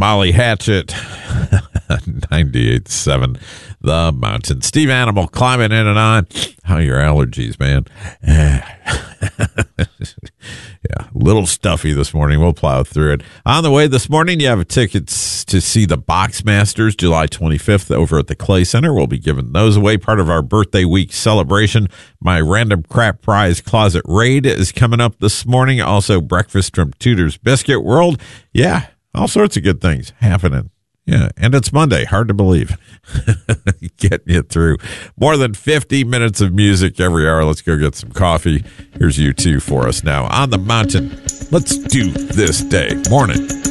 Molly Hatchet, 98.7 The Mountain. Steve Animal climbing in and on. How are your allergies, man? Yeah, a little stuffy this morning. We'll plow through it. On the way this morning, you have tickets to see the Boxmasters July 25th over at the Clay Center. We'll be giving those away. Part of our birthday week celebration. My Random Crap Prize Closet Raid is coming up this morning. Also, breakfast from Tudor's Biscuit World. Yeah, all sorts of good things happening. Yeah, and it's Monday. Hard to believe. Getting you through more than 50 minutes of music every hour. Let's go get some coffee. Here's U2 for us now on the mountain. Let's do this day. Morning.